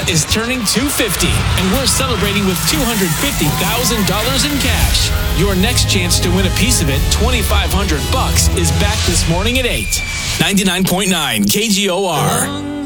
is turning 250, and we're celebrating with $250,000 in cash. Your next chance to win a piece of it, $2,500, is back this morning at 8. 99.9 KGOR.